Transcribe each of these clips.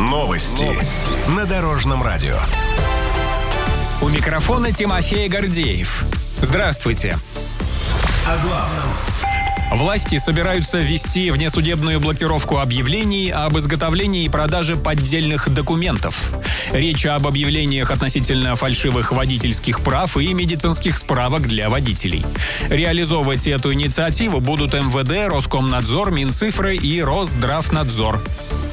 Новости на Дорожном радио. У микрофона Тимофей Гордеев. Здравствуйте. О главном. Власти собираются ввести внесудебную блокировку объявлений об изготовлении и продаже поддельных документов. Речь об объявлениях относительно фальшивых водительских прав и медицинских справок для водителей. Реализовывать эту инициативу будут МВД, Роскомнадзор, Минцифры и Росздравнадзор.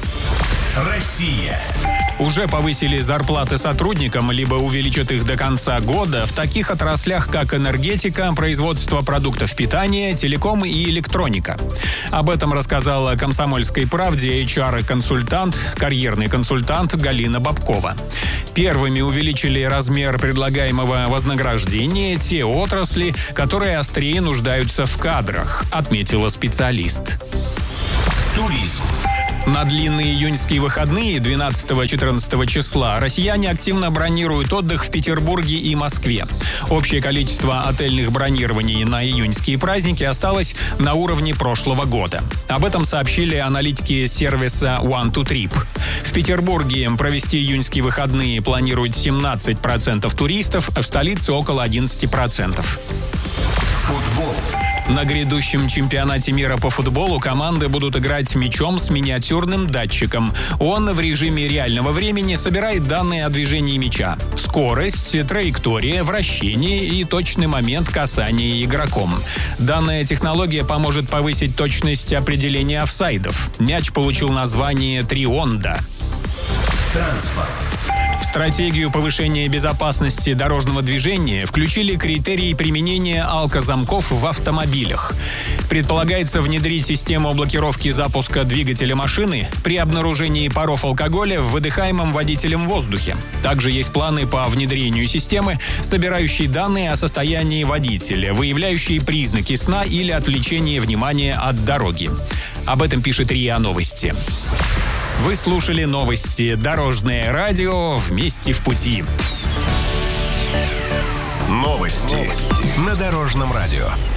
Россия. Уже повысили зарплаты сотрудникам, либо увеличат их до конца года в таких отраслях, как энергетика, производство продуктов питания, телеком и электроника. Об этом рассказала «Комсомольской правде» HR-консультант, карьерный консультант Галина Бабкова. Первыми увеличили размер предлагаемого вознаграждения те отрасли, которые острее нуждаются в кадрах, отметила специалист. Туризм. На длинные июньские выходные 12-14 числа россияне активно бронируют отдых в Петербурге и Москве. Общее количество отельных бронирований на июньские праздники осталось на уровне прошлого года. Об этом сообщили аналитики сервиса One2Trip. В Петербурге провести июньские выходные планируют 17% туристов, а в столице около 11%. Футбол. На грядущем чемпионате мира по футболу команды будут играть мячом с миниатюрным датчиком. Он в режиме реального времени собирает данные о движении мяча. Скорость, траектория, вращение и точный момент касания игроком. Данная технология поможет повысить точность определения офсайдов. Мяч получил название «Трионда». Транспорт. В стратегию повышения безопасности дорожного движения включили критерии применения алкозамков в автомобилях. Предполагается внедрить систему блокировки запуска двигателя машины при обнаружении паров алкоголя в выдыхаемом водителем воздухе. Также есть планы по внедрению системы, собирающей данные о состоянии водителя, выявляющей признаки сна или отвлечения внимания от дороги. Об этом пишет РИА Новости. Вы слушали новости «Дорожное радио». Вместе в пути. Новости на Дорожном радио.